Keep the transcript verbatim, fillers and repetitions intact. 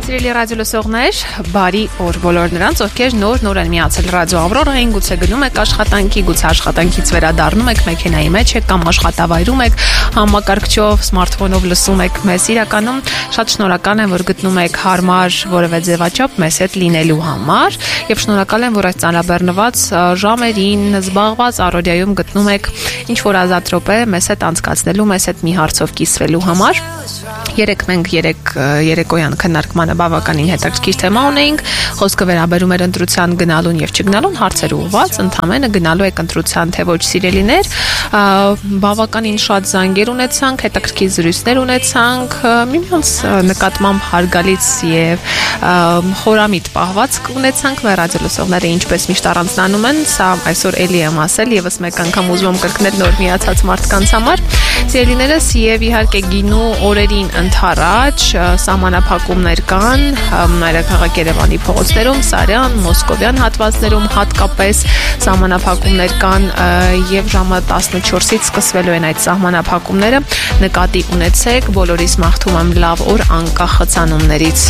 Սիրելի ռադիոլսողներ, բարի օր բոլոր նրանց, ովքեր նոր-նոր են միացել ռադիո Ավրորային, գուցե գնում եք աշխատանքի, գուցե աշխատանքից վերադառնում եք, մեքենայի մեջ եք կամ աշխատավայրում եք, համակարգչով, սմարթֆոնով լսում եք մեզ։ Իրականում շատ շնորհակալ եմ, որ գտնում եք հարմար որևէ ձևաչափ մեզ հետ լինելու համար, եւ շնորհակալ եմ, որ այս ծանրաբեռնված ժամերին զբաղված առօրյայում գտնում եք ինչ որ ազատ րոպե մեզ հետ անցկացնելու, մեզ հետ մի հարցով կիսվելու համար։ Երեք մենք երեք երեկոյան քննարկմանը բավականին հետաքրքիր թեմա ունեինք, խոսքը վերաբերում էր ընտրության գնալուն եւ չգնալուն, հարցեր ուղղված, ընդամենը գնալու եք ընտրության թե ոչ սիրելիներ, բավականին շատ զանգեր ունեցանք, հետաքրքիր զրույցներ ունեցանք, միմյանց նկատմամբ հարգալից եւ խորամիտ պահվածք ունեցանք, մեր ռադիոլսողները ինչպես միշտ առանձնանում են, սա այսօր էլի եմ ասել, եւս մեկ անգամ ուզում եմ կրկնել նոր միացած մարդկանց համար, սիրելիներս եւ իհարկե գինու օրերին ընդառաջ սահմանափակումներ կան Մայրաքաղաք Երևանի փողոցներում, Սարյան, Մոսկովյան հատվածներում հատկապես սահմանափակումներ կան եւ ժամը տասնչորսից սկսվելու են այդ սահմանափակումները, նկատի ունեցեք, բոլորիս մաղթում եմ լավ օր անկախ խցանումներից։